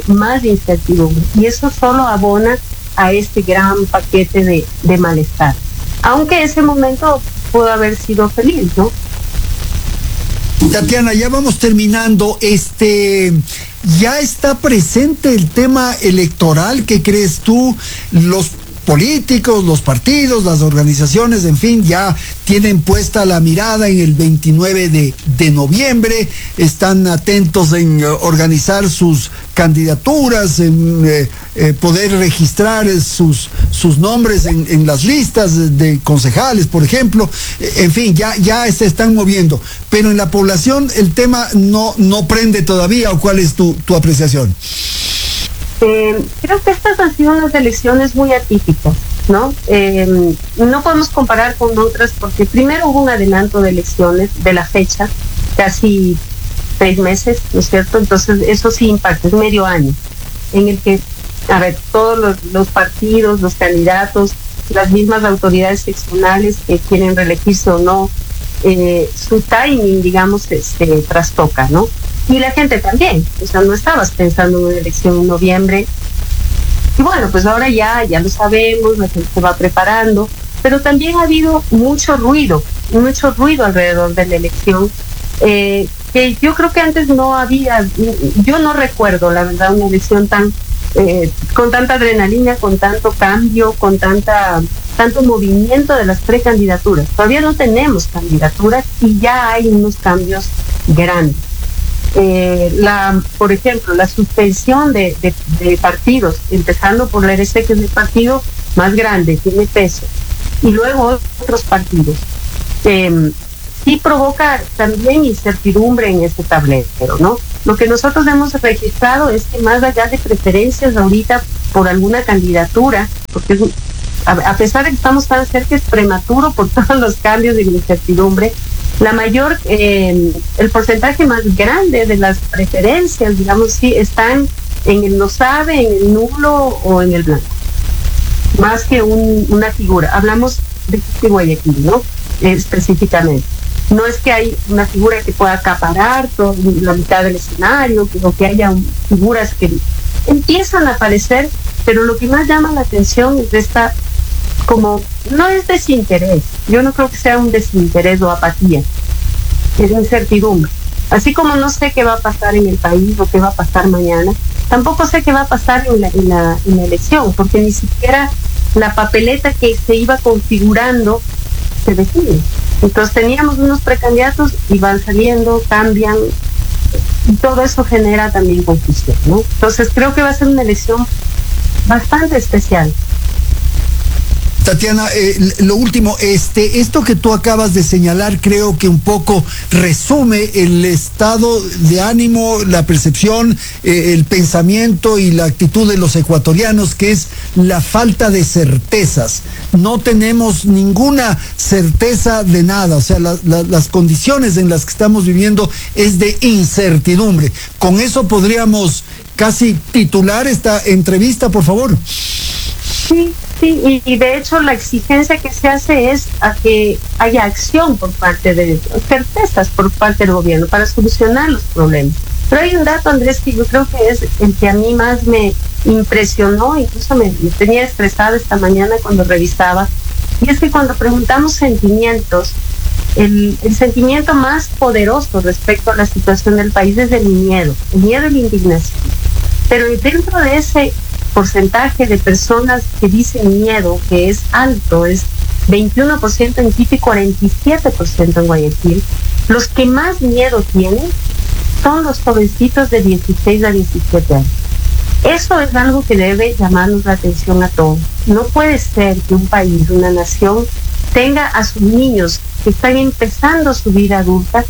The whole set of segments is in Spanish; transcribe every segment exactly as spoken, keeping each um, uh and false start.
más incertidumbre. Y eso solo abona a este gran paquete de, de malestar. Aunque ese momento pudo haber sido feliz, ¿no? Tatiana, ya vamos terminando. Este, ¿ya está presente el tema electoral? ¿Qué crees tú? Los políticos, los partidos, las organizaciones, en fin, ya tienen puesta la mirada en el veintinueve de noviembre, están atentos en uh, organizar sus candidaturas, en eh, eh, poder registrar sus, sus nombres en, en las listas de, de concejales, por ejemplo. En fin, ya, ya se están moviendo, pero en la población el tema no, no prende todavía. ¿O cuál es tu, tu apreciación? Eh, creo que estas han sido unas elecciones muy atípicas, ¿no? Eh, no podemos comparar con otras porque primero hubo un adelanto de elecciones de la fecha, casi seis meses, ¿no es cierto? Entonces eso sí impacta, es medio año, en el que, a ver, todos los, los partidos, los candidatos, las mismas autoridades seccionales que quieren reelegirse o no, eh, su timing, digamos, se trastoca, ¿no? Y la gente también, o sea, no estabas pensando en una elección en noviembre. Y bueno, pues ahora ya, ya lo sabemos, la gente se va preparando, pero también ha habido mucho ruido, mucho ruido alrededor de la elección, eh, que yo creo que antes no había, yo no recuerdo, la verdad, una elección tan, eh, con tanta adrenalina, con tanto cambio, con tanta, tanto movimiento de las precandidaturas. Todavía no tenemos candidaturas y ya hay unos cambios grandes. Eh, la, por ejemplo, la suspensión de, de, de partidos, empezando por la R C, que es el partido más grande, tiene peso, y luego otros partidos, eh, sí provoca también incertidumbre en este tablero, ¿no? Lo que nosotros hemos registrado es que más allá de preferencias ahorita por alguna candidatura, porque es, a, a pesar de que estamos tan cerca, es prematuro por todos los cambios y la incertidumbre. La mayor, eh, el porcentaje más grande de las preferencias, digamos, sí, están en el no sabe, en el nulo o en el blanco, más que un, una figura. Hablamos de Guayaquil, ¿no? Eh, específicamente. No es que hay una figura que pueda acaparar toda la mitad del escenario, o que haya un, figuras que empiezan a aparecer, pero lo que más llama la atención es esta, como, no es desinterés, yo no creo que sea un desinterés o apatía, es incertidumbre. Así como no sé qué va a pasar en el país o qué va a pasar mañana, tampoco sé qué va a pasar en la, en la, en la elección, porque ni siquiera la papeleta que se iba configurando se define. Entonces teníamos unos precandidatos y van saliendo, cambian, y todo eso genera también confusión, ¿no? Entonces creo que va a ser una elección bastante especial. Tatiana, eh, lo último, este, esto que tú acabas de señalar creo que un poco resume el estado de ánimo, la percepción, eh, el pensamiento y la actitud de los ecuatorianos, que es la falta de certezas. No tenemos ninguna certeza de nada, o sea, la, la, las condiciones en las que estamos viviendo es de incertidumbre. Con eso podríamos casi titular esta entrevista, por favor. Sí, sí, y, y de hecho la exigencia que se hace es a que haya acción por parte de, certezas por parte del gobierno para solucionar los problemas. Pero hay un dato, Andrés, que yo creo que es el que a mí más me impresionó, incluso me, me tenía estresada esta mañana cuando revisaba, y es que cuando preguntamos sentimientos, el, el sentimiento más poderoso respecto a la situación del país es el miedo, el miedo y la indignación. Pero dentro de ese porcentaje de personas que dicen miedo, que es alto, es veintiuno por ciento en Quito y cuarenta y siete por ciento en Guayaquil, los que más miedo tienen son los jovencitos de dieciséis a diecisiete años. Eso es algo que debe llamarnos la atención a todos. No puede ser que un país, una nación, tenga a sus niños que están empezando su vida adulta,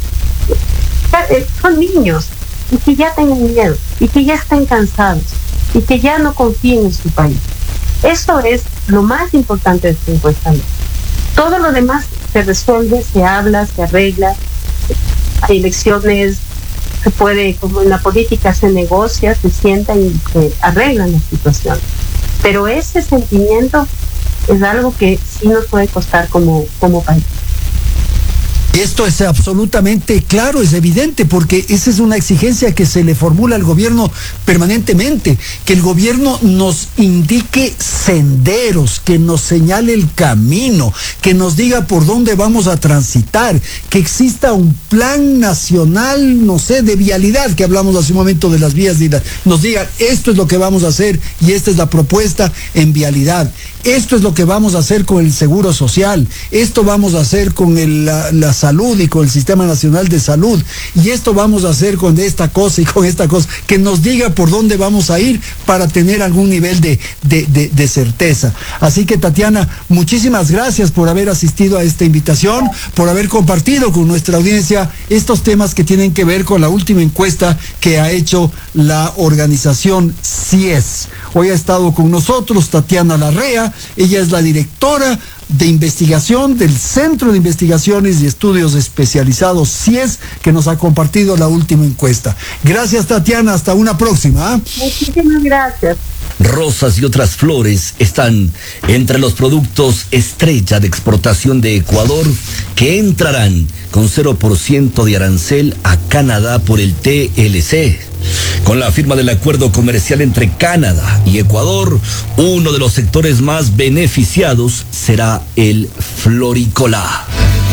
son niños, y que ya tengan miedo, y que ya estén cansados, y que ya no confíen en su país. Eso es lo más importante de esta encuesta. Todo lo demás se resuelve, se habla, se arregla. Hay elecciones, se puede, como en la política, se negocia, se sienta y se arreglan las situaciones. Pero ese sentimiento es algo que sí nos puede costar como, como país. Esto es absolutamente claro, es evidente, porque esa es una exigencia que se le formula al gobierno permanentemente, que el gobierno nos indique senderos, que nos señale el camino, que nos diga por dónde vamos a transitar, que exista un plan nacional, no sé, de vialidad, que hablamos hace un momento de las vías, nos digan esto es lo que vamos a hacer y esta es la propuesta en vialidad. Esto es lo que vamos a hacer con el seguro social, esto vamos a hacer con el, la, la salud y con el Sistema Nacional de Salud, y esto vamos a hacer con esta cosa y con esta cosa, que nos diga por dónde vamos a ir para tener algún nivel de, de, de, de certeza. Así que, Tatiana, muchísimas gracias por haber asistido a esta invitación, por haber compartido con nuestra audiencia estos temas que tienen que ver con la última encuesta que ha hecho la organización CIES. Hoy ha estado con nosotros Tatiana Larrea. Ella es la directora de investigación del Centro de Investigaciones y Estudios Especializados CIES, que nos ha compartido la última encuesta. Gracias, Tatiana, hasta una próxima. ¿eh? Muchísimas gracias. Rosas y otras flores están entre los productos estrella de exportación de Ecuador, que entrarán con cero por ciento de arancel a Canadá por el T L C. Con la firma del acuerdo comercial entre Canadá y Ecuador, uno de los sectores más beneficiados será el florícola.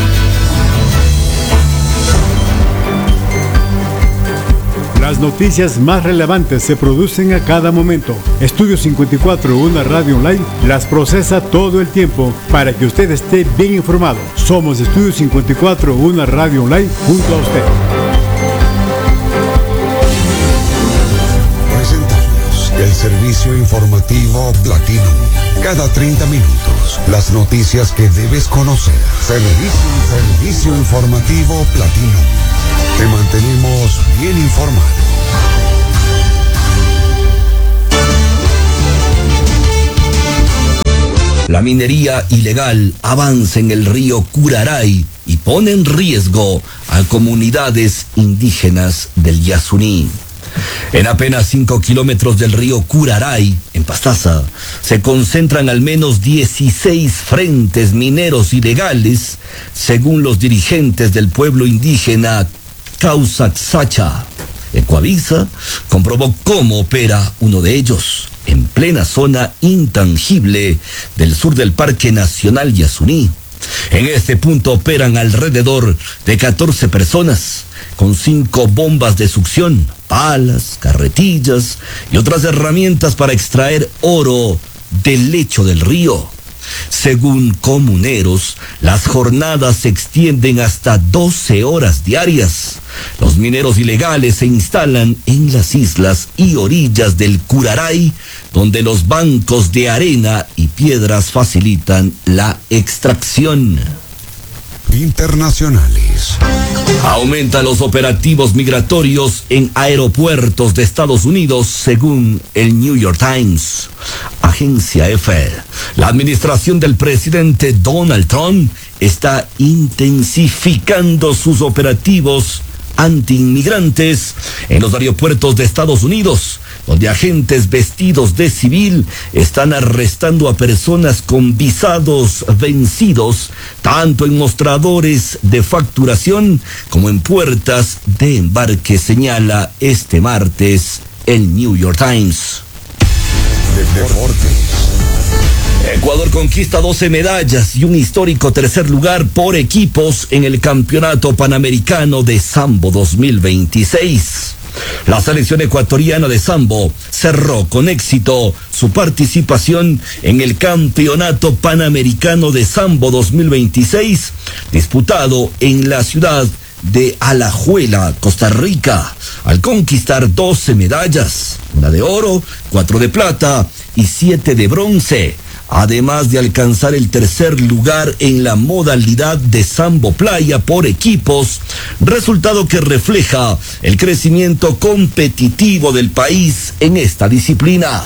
Las noticias más relevantes se producen a cada momento. Estudio cincuenta y cuatro, una radio online, las procesa todo el tiempo para que usted esté bien informado. Somos Estudio cincuenta y cuatro, una radio online, junto a usted. Presentamos el servicio informativo Platinum. Cada treinta minutos, las noticias que debes conocer. Servicio, servicio informativo Platinum. Te mantenemos bien informado. La minería ilegal avanza en el río Curaray y pone en riesgo a comunidades indígenas del Yasuní. En apenas cinco kilómetros del río Curaray, en Pastaza, se concentran al menos dieciséis frentes mineros ilegales, según los dirigentes del pueblo indígena Causaxacha. Ecuavisa comprobó cómo opera uno de ellos, en plena zona intangible del sur del Parque Nacional Yasuní. En este punto operan alrededor de catorce personas, con cinco bombas de succión, palas, carretillas y otras herramientas para extraer oro del lecho del río. Según comuneros, las jornadas se extienden hasta doce horas diarias. Los mineros ilegales se instalan en las islas y orillas del Curaray, donde los bancos de arena y piedras facilitan la extracción. Internacionales. Aumenta los operativos migratorios en aeropuertos de Estados Unidos, según el New York Times. Agencia F. La administración del presidente Donald Trump está intensificando sus operativos antiinmigrantes en los aeropuertos de Estados Unidos, donde agentes vestidos de civil están arrestando a personas con visados vencidos, tanto en mostradores de facturación como en puertas de embarque, señala este martes el New York Times. Deportes. Ecuador conquista doce medallas y un histórico tercer lugar por equipos en el Campeonato Panamericano de Sambo dos mil veintiséis. La selección ecuatoriana de sambo cerró con éxito su participación en el Campeonato Panamericano de Sambo dos mil veintiséis, disputado en la ciudad de Alajuela, Costa Rica, al conquistar doce medallas, una de oro, cuatro de plata y siete de bronce, además de alcanzar el tercer lugar en la modalidad de sambo playa por equipos, resultado que refleja el crecimiento competitivo del país en esta disciplina.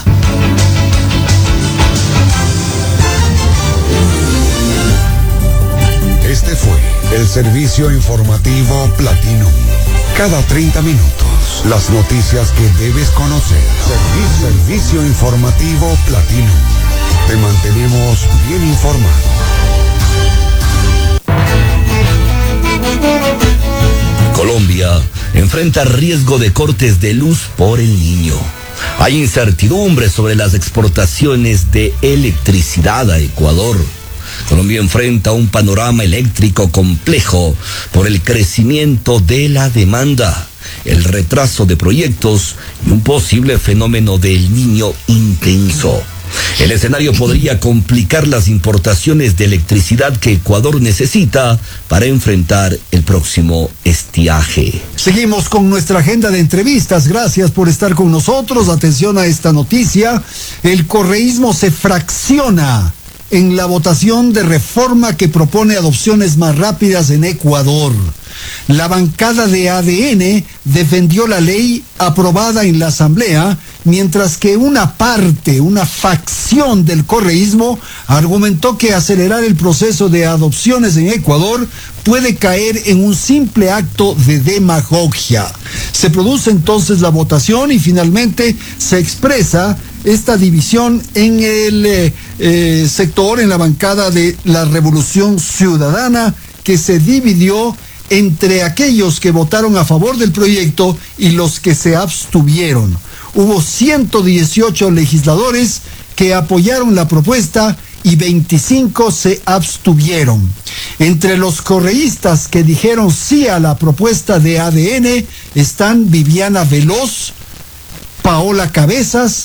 Este fue el servicio informativo Platinum. Cada treinta minutos, las noticias que debes conocer. Servicio, servicio informativo Platinum. Te mantenemos bien informado. Colombia enfrenta riesgo de cortes de luz por el Niño. Hay incertidumbre sobre las exportaciones de electricidad a Ecuador. Colombia enfrenta un panorama eléctrico complejo por el crecimiento de la demanda, el retraso de proyectos y un posible fenómeno del Niño intenso. El escenario podría complicar las importaciones de electricidad que Ecuador necesita para enfrentar el próximo estiaje. Seguimos con nuestra agenda de entrevistas. Gracias por estar con nosotros. Atención a esta noticia. El correísmo se fracciona en la votación de reforma que propone adopciones más rápidas en Ecuador. La bancada de A D N defendió la ley aprobada en la Asamblea, mientras que una parte, una facción del correísmo argumentó que acelerar el proceso de adopciones en Ecuador puede caer en un simple acto de demagogia. Se produce entonces la votación y finalmente se expresa esta división en el eh, eh, sector, en la bancada de la Revolución Ciudadana, que se dividió entre aquellos que votaron a favor del proyecto y los que se abstuvieron. Hubo ciento dieciocho legisladores que apoyaron la propuesta y veinticinco se abstuvieron. Entre los correístas que dijeron sí a la propuesta de A D N están Viviana Veloz, Paola Cabezas,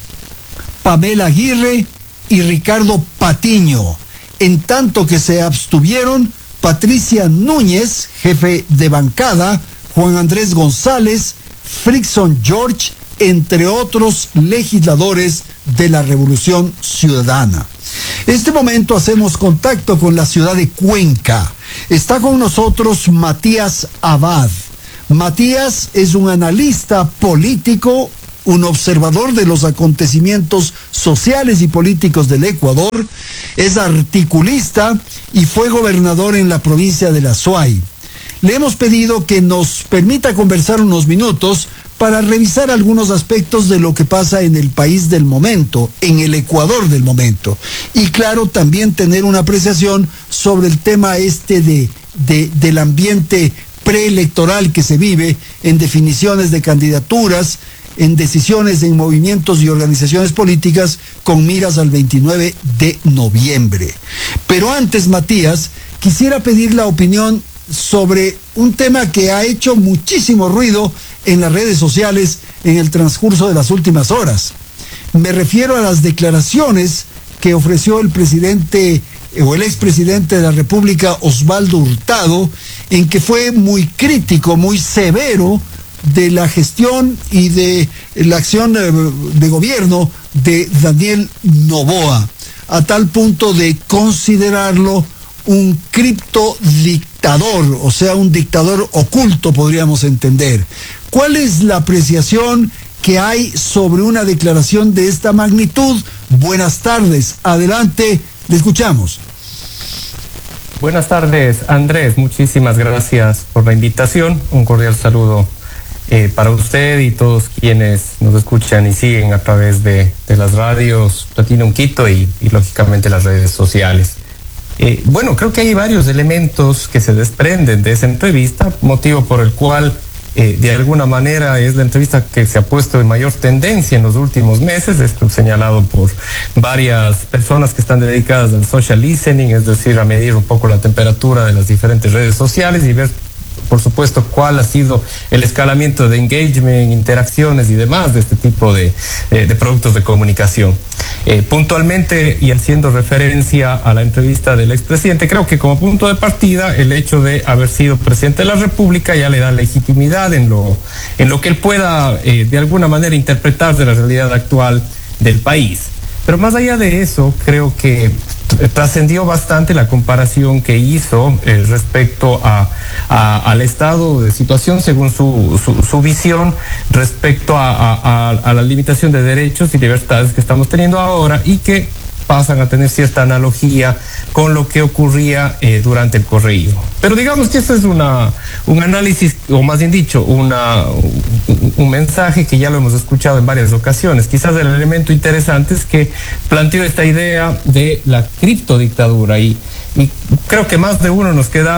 Pamela Aguirre y Ricardo Patiño. En tanto que se abstuvieron Patricia Núñez, jefe de bancada, Juan Andrés González, Frickson George, entre otros legisladores de la Revolución Ciudadana. En este momento hacemos contacto con la ciudad de Cuenca. Está con nosotros Matías Abad. Matías es un analista político, un observador de los acontecimientos sociales y políticos del Ecuador, es articulista y fue gobernador en la provincia de la Suay. Le hemos pedido que nos permita conversar unos minutos para revisar algunos aspectos de lo que pasa en el país del momento, en el Ecuador del momento. Y claro, también tener una apreciación sobre el tema este de, de, del ambiente preelectoral que se vive en definiciones de candidaturas, en decisiones en movimientos y organizaciones políticas con miras al veintinueve de noviembre. Pero antes, Matías, quisiera pedir la opinión sobre un tema que ha hecho muchísimo ruido en las redes sociales en el transcurso de las últimas horas. Me refiero a las declaraciones que ofreció el presidente o el expresidente de la República, Osvaldo Hurtado, en que fue muy crítico, muy severo de la gestión y de la acción de, de gobierno de Daniel Noboa, a tal punto de considerarlo un criptodictador, o sea, un dictador oculto, podríamos entender. ¿Cuál es la apreciación que hay sobre una declaración de esta magnitud? Buenas tardes, adelante, le escuchamos. Buenas tardes, Andrés, muchísimas gracias por la invitación, un cordial saludo Eh, para usted y todos quienes nos escuchan y siguen a través de, de las radios Platinum Quito y, y lógicamente las redes sociales. Eh, bueno, creo que hay varios elementos que se desprenden de esa entrevista, motivo por el cual eh, de alguna manera es la entrevista que se ha puesto en mayor tendencia en los últimos meses, esto señalado por varias personas que están dedicadas al social listening, es decir, a medir un poco la temperatura de las diferentes redes sociales y ver, por supuesto, cuál ha sido el escalamiento de engagement, interacciones y demás de este tipo de, eh, de productos de comunicación. Eh, puntualmente, y haciendo referencia a la entrevista del expresidente, creo que como punto de partida, el hecho de haber sido presidente de la República ya le da legitimidad en lo, en lo que él pueda, eh, de alguna manera, interpretar de la realidad actual del país. Pero más allá de eso, creo que trascendió bastante la comparación que hizo eh, respecto a, a, al estado de situación según su, su, su visión respecto a, a, a la limitación de derechos y libertades que estamos teniendo ahora y que pasan a tener cierta analogía con lo que ocurría eh, durante el correísmo. Pero digamos que este es una, un análisis, o más bien dicho, una, un, un mensaje que ya lo hemos escuchado en varias ocasiones. Quizás el elemento interesante es que planteó esta idea de la criptodictadura y, y creo que más de uno nos quedamos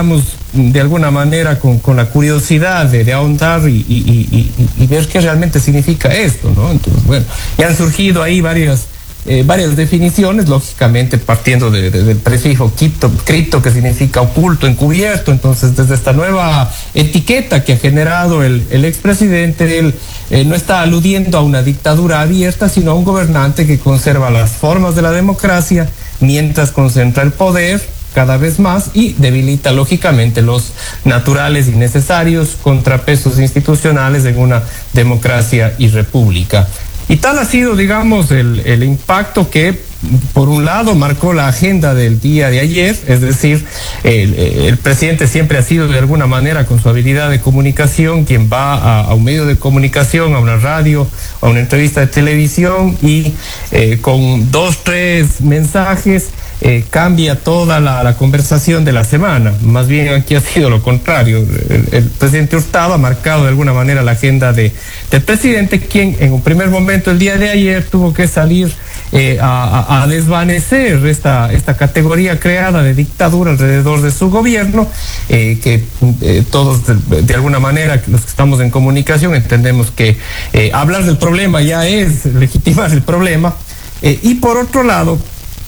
de alguna manera con, con la curiosidad de, de ahondar y, y, y, y ver qué realmente significa esto, ¿no? Entonces, bueno, ya han surgido ahí varias, eh, varias definiciones, lógicamente partiendo de, de, del prefijo cripto, cripto, que significa oculto, encubierto. Entonces, desde esta nueva etiqueta que ha generado el, el expresidente, él eh, no está aludiendo a una dictadura abierta, sino a un gobernante que conserva las formas de la democracia mientras concentra el poder cada vez más y debilita lógicamente los naturales y necesarios contrapesos institucionales en una democracia y república. Y tal ha sido, digamos, el, el impacto que, por un lado, marcó la agenda del día de ayer, es decir, el, el presidente siempre ha sido de alguna manera, con su habilidad de comunicación, quien va a, a un medio de comunicación, a una radio, a una entrevista de televisión y eh, con dos, tres mensajes Eh, cambia toda la, la conversación de la semana. Más bien aquí ha sido lo contrario. El, el presidente Hurtado ha marcado de alguna manera la agenda de, del presidente, quien en un primer momento el día de ayer tuvo que salir eh, a, a desvanecer esta, esta categoría creada de dictadura alrededor de su gobierno, eh, que eh, todos de, de alguna manera, los que estamos en comunicación, entendemos que eh, hablar del problema ya es legitimar el problema. Eh, y por otro lado,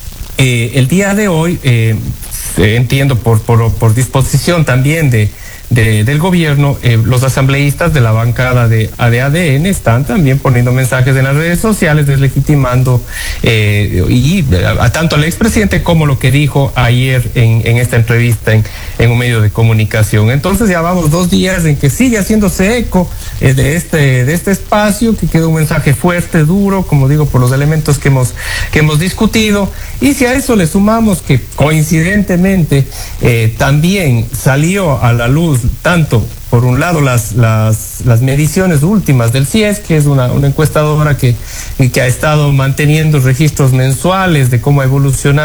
Eh, el día de hoy, eh, eh, entiendo por, por, por disposición también de, de, del gobierno, eh, los asambleístas de la bancada de, de A D N están también poniendo mensajes en las redes sociales deslegitimando eh, y a, a tanto al expresidente como lo que dijo ayer en, en esta entrevista en, en un medio de comunicación. Entonces ya vamos dos días en que sigue haciéndose eco eh, de este de este espacio, que queda un mensaje fuerte, duro, como digo, por los elementos que hemos que hemos discutido. Y si a eso le sumamos que coincidentemente eh, también salió a la luz tanto, por un lado, las, las, las mediciones últimas del C I E S, que es una, una encuestadora que, que ha estado manteniendo registros mensuales de cómo ha evolucionado